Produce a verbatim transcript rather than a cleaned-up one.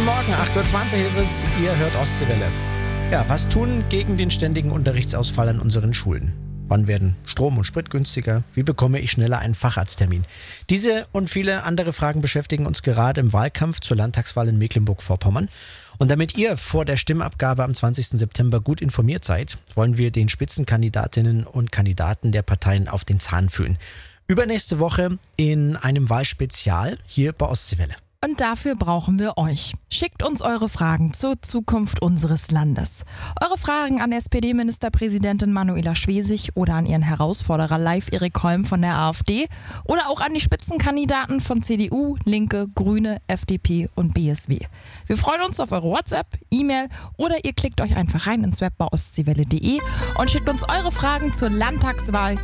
Morgen, acht Uhr zwanzig ist es, ihr hört Ostseewelle. Ja, was tun gegen den ständigen Unterrichtsausfall an unseren Schulen? Wann werden Strom und Sprit günstiger? Wie bekomme ich schneller einen Facharzttermin? Diese und viele andere Fragen beschäftigen uns gerade im Wahlkampf zur Landtagswahl in Mecklenburg-Vorpommern. Und damit ihr vor der Stimmabgabe am zwanzigsten September gut informiert seid, wollen wir den Spitzenkandidatinnen und Kandidaten der Parteien auf den Zahn fühlen. Übernächste Woche in einem Wahlspezial hier bei Ostseewelle. Und dafür brauchen wir euch. Schickt uns eure Fragen zur Zukunft unseres Landes. Eure Fragen an S P D-Ministerpräsidentin Manuela Schwesig oder an ihren Herausforderer Live-Erik Holm von der AfD oder auch an die Spitzenkandidaten von C D U, Linke, Grüne, F D P und B S W. Wir freuen uns auf eure WhatsApp, E-Mail oder ihr klickt euch einfach rein ins Web bei ostseewelle punkt de und schickt uns eure Fragen zur Landtagswahl